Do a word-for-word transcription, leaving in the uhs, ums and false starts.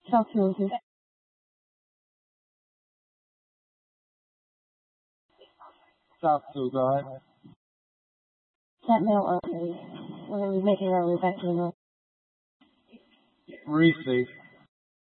Southfield is Southfield, right? that mail, okay. When are we making our way back to the north? Reefy.